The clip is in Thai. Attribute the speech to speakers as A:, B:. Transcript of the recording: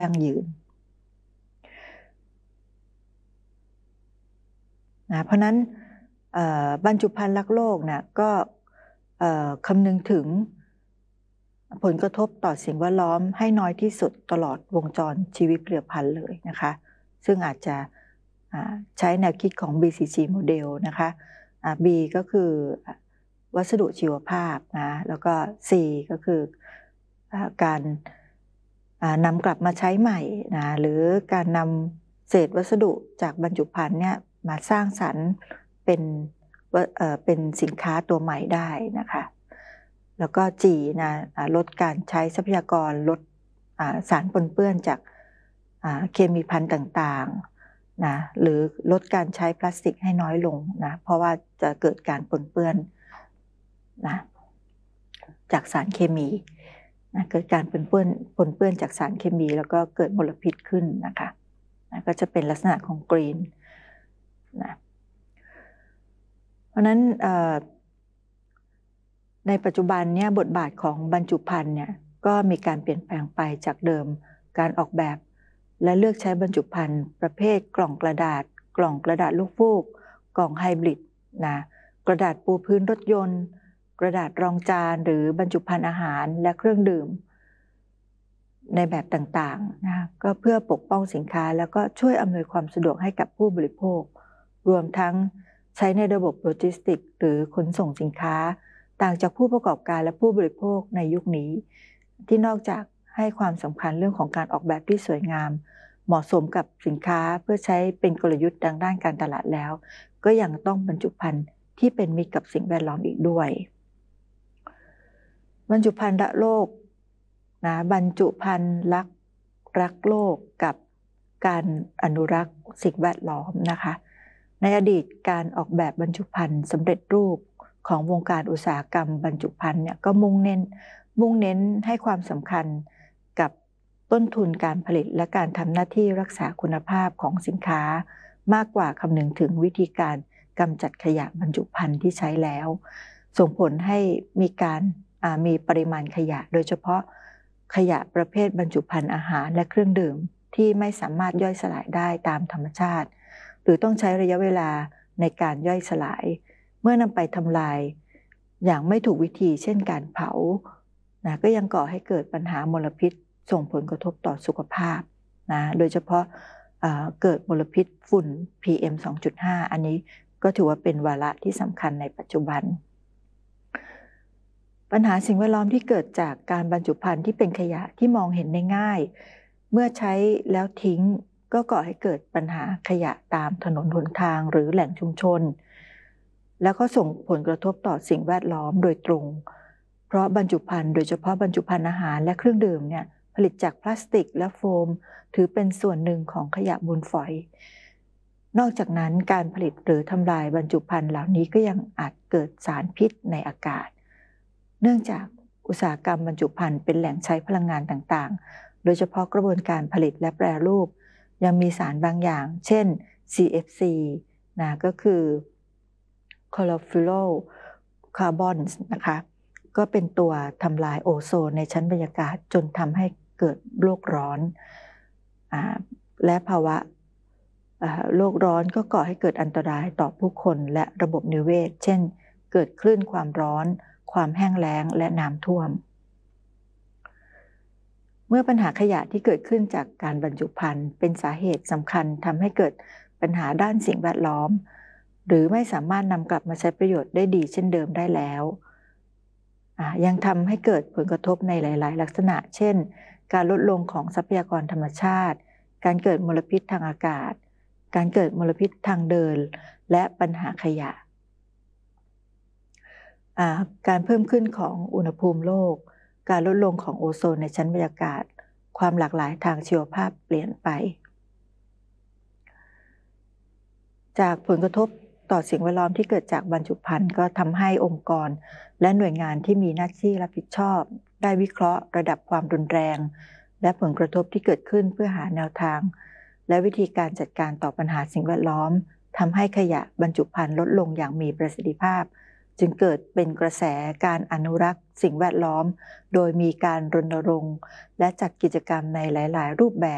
A: ยั่งยืนนะเพราะนั้นบรรจุภัณฑ์รักโลกนะก็คำนึงถึงผลกระทบต่อสิ่งแวดล้อมให้น้อยที่สุดตลอดวงจรชีวิตผลิตภัณฑ์เลยนะคะซึ่งอาจจะใช้แนวคิดของ BCG โมเดลนะคะ B ก็คือวัสดุชีวภาพนะแล้วก็ C ก็คือการนำกลับมาใช้ใหม่นะหรือการนำเศษวัสดุจากบรรจุภัณฑ์เนี่ยมาสร้างสรรค์เป็นสินค้าตัวใหม่ได้นะคะแล้วก็ G นะลดการใช้ทรัพยากรลดสารปนเปื้อนจากเคมีภัณฑ์ต่างๆนะหรือลดการใช้พลาสติกให้น้อยลงนะเพราะว่าจะเกิดการปนเปื้อนนะจากสารเคมีนะเกิดการปนเปื้อนจากสารเคมีแล้วก็เกิดมลพิษขึ้นนะคะนะก็จะเป็นลักษณะของกรีนนะเพราะนั้นในปัจจุบันเนี่ยบทบาทของบรรจุภัณฑ์เนี่ยก็มีการเปลี่ยนแปลงไปจากเดิมการออกแบบและเลือกใช้บรรจุภัณฑ์ประเภทกล่องกระดาษลูกฟูกกล่องไฮบริดนะกระดาษปูพื้นรถยนต์กระดาษรองจานหรือบรรจุภัณฑ์อาหารและเครื่องดื่มในแบบต่างๆนะก็เพื่อปกป้องสินค้าแล้วก็ช่วยอำนวยความสะดวกให้กับผู้บริโภครวมทั้งใช้ในระบบโลจิสติกส์หรือขนส่งสินค้าต่างจากผู้ประกอบการและผู้บริโภคในยุคนี้ที่นอกจากให้ความสำคัญเรื่องของการออกแบบที่สวยงามเหมาะสมกับสินค้าเพื่อใช้เป็นกลยุทธ์ทางด้านการตลาดแล้วก็ยังต้องบรรจุภัณฑ์ที่เป็นมิตรกับสิ่งแวดล้อมอีกด้วยบรรจุภัณฑ์รักโลกนะบรรจุภัณฑ์รักโลกกับการอนุรักษ์สิ่งแวดล้อมนะคะในอดีตการออกแบบบรรจุภัณฑ์สำเร็จรูปของวงการอุตสาหกรรมบรรจุภัณฑ์เนี่ยก็มุ่งเน้นให้ความสำคัญกับต้นทุนการผลิตและการทำหน้าที่รักษาคุณภาพของสินค้ามากกว่าคำนึงถึงวิธีการกำจัดขยะบรรจุภัณฑ์ที่ใช้แล้วส่งผลให้มีปริมาณขยะโดยเฉพาะขยะประเภทบรรจุภัณฑ์อาหารและเครื่องดื่มที่ไม่สามารถย่อยสลายได้ตามธรรมชาติหรือต้องใช้ระยะเวลาในการย่อยสลายเมื่อนำไปทำลายอย่างไม่ถูกวิธีเช่นการเผานะก็ยังก่อให้เกิดปัญหามลพิษส่งผลกระทบต่อสุขภาพนะโดยเฉพาะเกิดมลพิษฝุ่น PM 2.5 อันนี้ก็ถือว่าเป็นวาระที่สำคัญในปัจจุบันปัญหาสิ่งแวดล้อมที่เกิดจากการบรรจุภัณฑ์ที่เป็นขยะที่มองเห็นได้ง่ายเมื่อใช้แล้วทิ้งก็ก่อให้เกิดปัญหาขยะตามถนนหนทางหรือแหล่งชุมชนแล้วก็ส่งผลกระทบต่อสิ่งแวดล้อมโดยตรงเพราะบรรจุภัณฑ์โดยเฉพาะบรรจุภัณฑ์อาหารและเครื่องดื่มเนี่ยผลิตจากพลาสติกและโฟมถือเป็นส่วนหนึ่งของขยะมูลฝอยนอกจากนั้นการผลิตหรือทำลายบรรจุภัณฑ์เหล่านี้ก็ยังอาจเกิดสารพิษในอากาศเนื่องจากอุตสาหกรรมบรรจุภัณฑ์เป็นแหล่งใช้พลังงานต่างๆโดยเฉพาะกระบวนการผลิตและแปรรูปยังมีสารบางอย่างเช่น CFC นะก็คือ chlorofluorocarbons นะคะก็เป็นตัวทำลายโอโซนในชั้นบรรยากาศจนทำให้เกิดโลกร้อนและภาวะโลกร้อนก็ก่อให้เกิดอันตรายต่อผู้คนและระบบนิเวศเช่นเกิดคลื่นความร้อนความแห้งแล้งและน้ำท่วมเมื่อปัญหาขยะที่เกิดขึ้นจากการบรรจุภัณฑ์เป็นสาเหตุสำคัญทำให้เกิดปัญหาด้านสิ่งแวดล้อมหรือไม่สามารถนำกลับมาใช้ประโยชน์ได้ดีเช่นเดิมได้แล้วยังทำให้เกิดผลกระทบในหลายๆลักษณะเช่นการลดลงของทรัพยากรธรรมชาติการเกิดมลพิษทางอากาศการเกิดมลพิษทางเดินและปัญหาขยะการเพิ่มขึ้นของอุณหภูมิโลกการลดลงของโอโซนในชั้นบรรยากาศความหลากหลายทางชีวภาพเปลี่ยนไปจากผลกระทบต่อสิ่งแวดล้อมที่เกิดจากบรรจุภัณฑ์ก็ทำให้องค์กรและหน่วยงานที่มีหน้าที่รับผิดชอบได้วิเคราะห์ระดับความรุนแรงและผลกระทบที่เกิดขึ้นเพื่อหาแนวทางและวิธีการจัดการต่อปัญหาสิ่งแวดล้อมทำให้ขยะบรรจุภัณฑ์ลดลงอย่างมีประสิทธิภาพจึงเกิดเป็นกระแสการอนุรักษ์สิ่งแวดล้อมโดยมีการรณรงค์และจัดกิจกรรมในหลายๆรูปแบบ